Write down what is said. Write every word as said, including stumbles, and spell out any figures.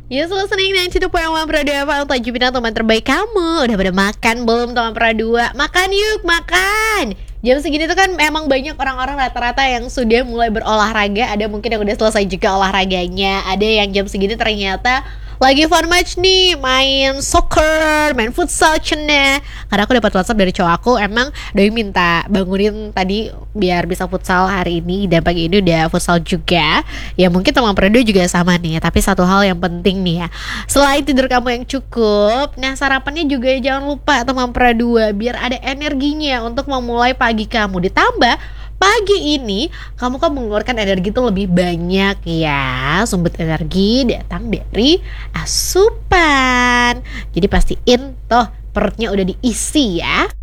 You listening to the point one Pradua Pak untuk Jupiter teman terbaik kamu. Udah pada makan belum teman Pradua? Makan yuk, makan. Jam segini tuh kan emang banyak orang-orang rata-rata yang sudah mulai berolahraga. Ada mungkin yang udah selesai juga olahraganya. Ada yang jam segini ternyata lagi fun match nih, main soccer, main futsal cene. Karena aku dapat WhatsApp dari cowok aku, emang Doi minta bangunin tadi biar bisa futsal hari ini. Dan pagi ini udah futsal juga. Ya mungkin teman Pradua juga sama nih ya. Tapi satu hal yang penting nih ya, selain tidur kamu yang cukup, nah sarapannya juga jangan lupa teman Pradua, biar ada energinya untuk memulai pagi kamu. Ditambah pagi ini kamu kan mengeluarkan energi itu lebih banyak ya. Sumber energi datang dari asupan. Jadi pastiin toh perutnya udah diisi ya.